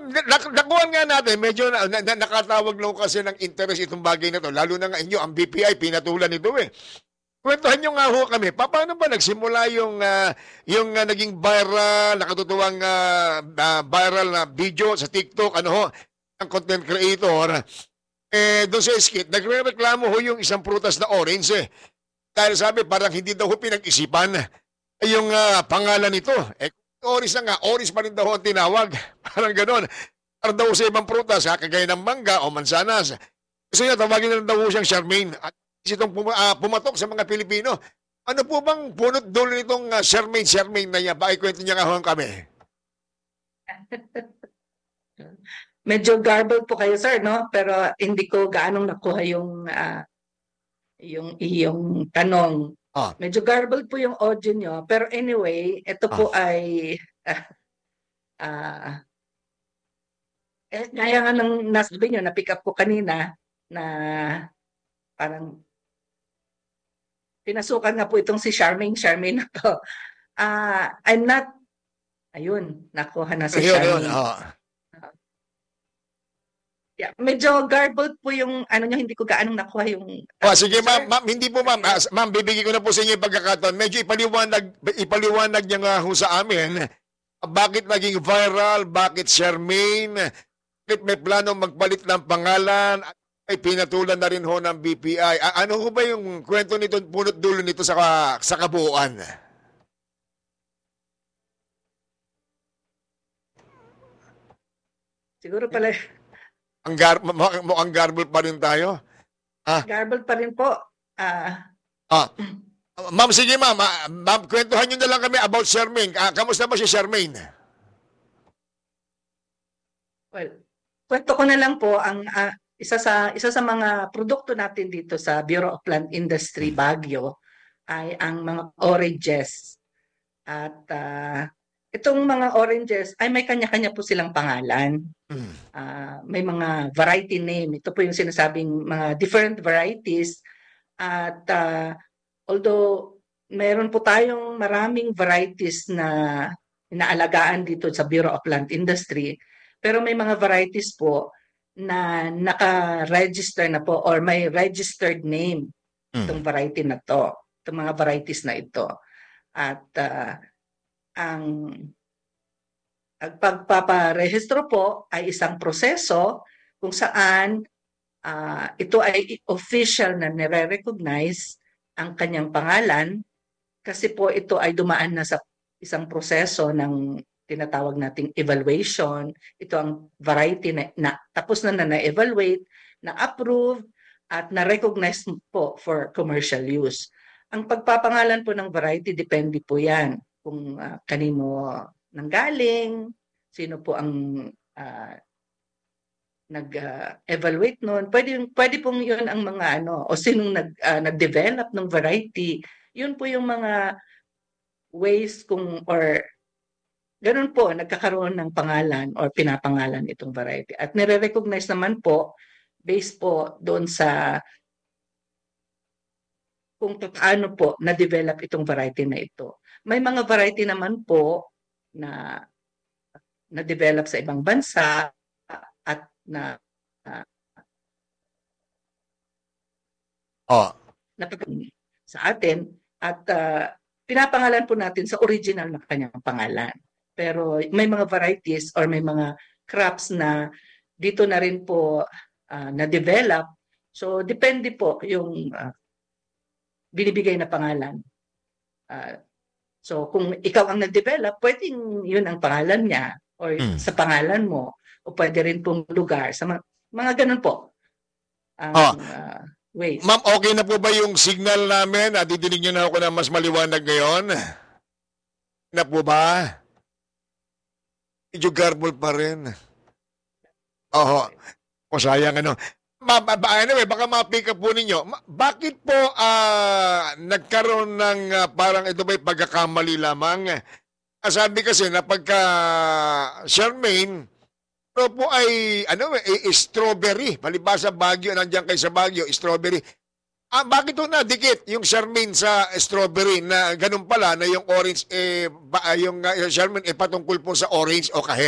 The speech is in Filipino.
nakuha nga natin, medyo nakatawag lang kasi ng interest itong bagay na to. Lalo na nga inyo, ang BPI, pinatulan ito eh. Kwentuhan nyo nga ho kami, paano ba nagsimula yung naging viral, nakatutuwang viral na video sa TikTok, ano ho, ang content creator, doon sa skit, nagre-reklamo ho yung isang prutas na orange eh. Dahil sabi, parang hindi daw ho pinag-isipan yung pangalan nito. Orange na nga, orange pa rin daw ho ang tinawag. Parang ganon. Parang daw sa ibang prutas, kagaya ng mangga o mansanas. Gusto niya, tawagin na lang daw ho siyang Charmaine. At itong pumatok sa mga Pilipino. Ano po bang punot dulo nitong Charmaine na niya? Kwento niya nga ho kami. Medyo garbled po kayo, sir, no? Pero hindi ko gaanong nakuha yung iyong tanong. Medyo garbled po yung audio nyo. Pero anyway, ito po ay gaya nga ng nasabi nyo, na-pick up ko kanina na parang pinasukan nga po itong si Charmaine na to. I'm not, ayun, nakuha na si Charmaine. Yeah, medyo garbled po yung ano niya, hindi ko gaano nakuha yung sige ma'am, hindi po ma'am. Ma'am, bibigyan ko na po sa inyo yung pagkakataon. Medyo ipaliwanag niya nga ho sa amin bakit naging viral, bakit Charmaine, bakit may plano magpalit ng pangalan at ay pinatulan na rin ho ng BPI. Ano ho ba yung kwento nito, punot dulo nito sa kabuuan? Siguro pala mukhang garbled pa rin tayo. Garbled pa rin po. Ma'am, sige ma'am. Ma'am, kwentuhan nyo na lang kami about Charmaine. Kamusta ba si Charmaine? Well, kwento ko na lang po ang isa sa mga produkto natin dito sa Bureau of Plant Industry Baguio ay ang mga oranges. At itong mga oranges ay may kanya-kanya po silang pangalan. May mga variety name. Ito po yung sinasabing mga different varieties. At although meron po tayong maraming varieties na inaalagaan dito sa Bureau of Plant Industry, pero may mga varieties po na naka-register na po or may registered name itong variety na to, itong mga varieties na ito. At ang pagpaparehistro po ay isang proseso kung saan ito ay official na nire-recognize ang kanyang pangalan kasi po ito ay dumaan na sa isang proseso ng tinatawag nating evaluation. Ito ang variety na tapos na na-evaluate, na-approve, at na-recognize po for commercial use. Ang pagpapangalan po ng variety, depende po yan kung kanino nanggaling, sino po ang nag-evaluate noon. Pwede pong yun ang mga o sinong nag-develop ng variety. Yun po yung mga ways or ganun po, nagkakaroon ng pangalan or pinapangalan itong variety. At nire-recognize naman po, based po doon sa kung paano po na-develop itong variety na ito. May mga variety naman po na na-develop sa ibang bansa at na sa atin at pinapangalan po natin sa original na kanyang pangalan. Pero may mga varieties or may mga crops na dito na rin po na-develop. So, depende po yung binibigay na pangalan. So, kung ikaw ang nag-develop, pwedeng yun ang pangalan niya or sa pangalan mo o pwede rin pong lugar. Sa mga ganun po. Ways. Ma'am, okay na po ba yung signal namin? Didinig niyo na ako na mas maliwanag ngayon? Na po ba? Medyo garble pa rin. Sayang ano. Anyway, baka ma-pick up po ninyo. Bakit po nagkaroon ng parang ito ba'y pagkakamali lamang? Sabi kasi na pagka Charmaine, ito po ay strawberry. Palibasa Baguio, nandiyan kayo sa Baguio, strawberry. Bakit ito nadikit yung Charmaine sa strawberry na ganun pala na yung orange, yung Charmaine patungkol po sa orange o kahit?